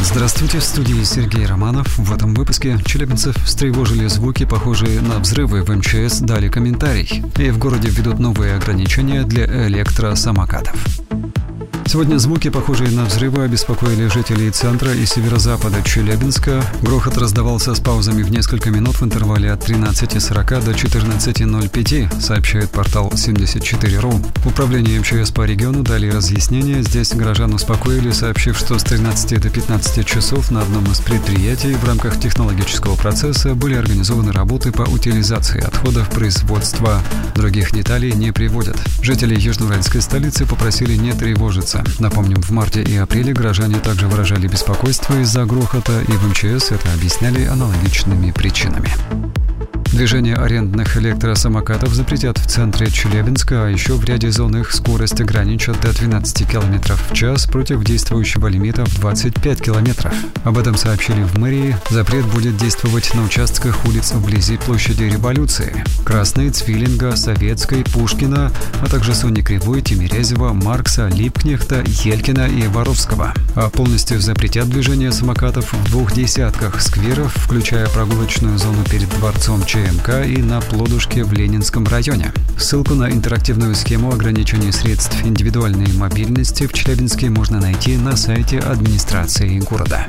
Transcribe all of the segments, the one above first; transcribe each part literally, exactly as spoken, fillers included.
Здравствуйте, в студии Сергей Романов. В этом выпуске челябинцев встревожили звуки, похожие на взрывы. В эм че эс дали комментарий. И в городе введут новые ограничения для электросамокатов. Сегодня звуки, похожие на взрывы, обеспокоили жителей центра и северо-запада Челябинска. Грохот раздавался с паузами в несколько минут в интервале от тринадцати сорока до четырнадцати ноль пять, сообщает портал семьдесят четыре точка ру. Управление эм че эс по региону дали разъяснение. Здесь горожан успокоили, сообщив, что с тринадцати до пятнадцати часов на одном из предприятий в рамках технологического процесса были организованы работы по утилизации отходов производства. Других деталей не приводят. Жители южноуральской столицы попросили не тревожиться. Напомним, в марте и апреле горожане также выражали беспокойство из-за грохота, и в эм че эс это объясняли аналогичными причинами. Движение арендных электросамокатов запретят в центре Челябинска, а еще в ряде зон их скорость ограничат до двенадцати километров в час против действующего лимита в двадцать пять километров. Об этом сообщили в мэрии. Запрет будет действовать на участках улиц вблизи площади Революции: Красной, Цвиллинга, Советской, Пушкина, а также Сони Кривой, Тимирязева, Маркса, Липкнехта, Елькина и Воровского. А полностью запретят движение самокатов в двух десятках скверов, включая прогулочную зону перед дворцом ЧМК и на Плодушке в Ленинском районе. Ссылку на интерактивную схему ограничений средств индивидуальной мобильности в Челябинске можно найти на сайте администрации города.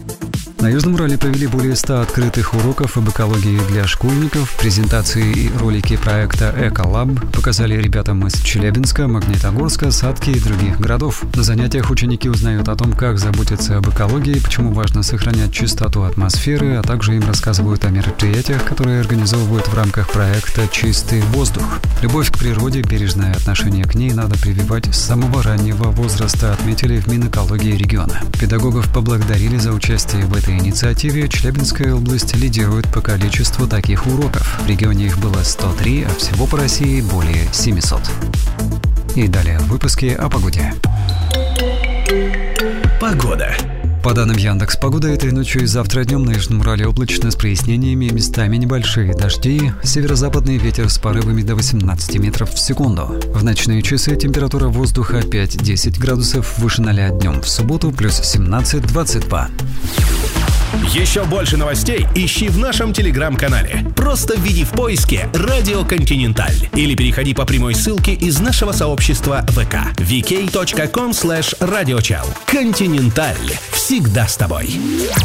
На Южном Урале провели более ста открытых уроков об экологии для школьников. Презентации и ролики проекта «Эколаб» показали ребятам из Челябинска, Магнитогорска, Сатки и других городов. На занятиях ученики узнают о том, как заботиться об экологии, почему важно сохранять чистоту атмосферы, а также им рассказывают о мероприятиях, которые организовывают в рамках проекта «Чистый воздух». Любовь к природе, бережное отношение к ней надо прививать с самого раннего возраста, отметили в Минэкологии региона. Педагогов поблагодарили за участие в этой инициативе. Челябинская область лидирует по количеству таких уроков. В регионе их было сто три, а всего по России более семисот. И далее в выпуске о погоде. Погода. По данным Яндекс.Погода, этой ночью и завтра днем на Южном Урале облачно с прояснениями, местами небольшие дожди, северо-западный ветер с порывами до восемнадцати метров в секунду. В ночные часы температура воздуха пять-десять градусов выше ноля, днем в субботу плюс семнадцать - двадцать два. Еще больше новостей ищи в нашем телеграм-канале. Просто введи в поиске «Радио Континенталь» или переходи по прямой ссылке из нашего сообщества ВК ви кей точка ком слэш радиочел. Континенталь. Всегда с тобой.